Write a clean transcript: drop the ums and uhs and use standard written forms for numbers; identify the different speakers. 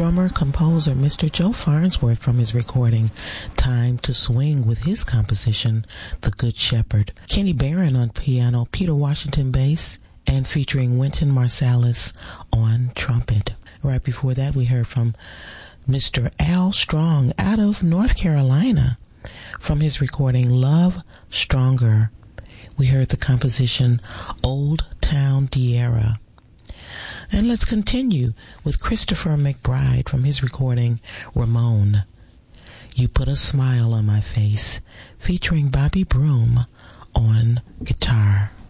Speaker 1: drummer-composer Mr. Joe Farnsworth from his recording Time to Swing with his composition The Good Shepherd. Kenny Barron on piano, Peter Washington bass, and featuring Wynton Marsalis on trumpet. Right before that, we heard from Mr. Al Strong out of North Carolina from his recording Love Stronger. We heard the composition Old Town Diera. And let's continue with Christopher McBride from his recording Ramon, You Put a Smile on My Face, featuring Bobby Broom on guitar.